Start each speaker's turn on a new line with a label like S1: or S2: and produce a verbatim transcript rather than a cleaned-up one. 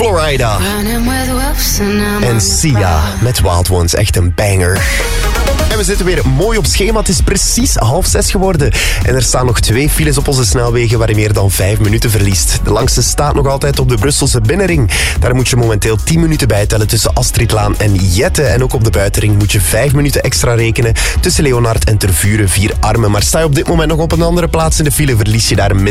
S1: Florida. En Sia met Wild Ones. Echt een banger. En we zitten weer mooi op schema. Het is precies half zes geworden. En er staan nog twee files op onze snelwegen waar je meer dan vijf minuten verliest. De langste staat nog altijd op de Brusselse binnenring. Daar moet je momenteel tien minuten bijtellen tussen Astridlaan en Jette. En ook op de buitenring moet je vijf minuten extra rekenen tussen Leonard en Tervuren, Vier Armen. Maar sta je op dit moment nog op een andere plaats in de file, verlies je daar minder.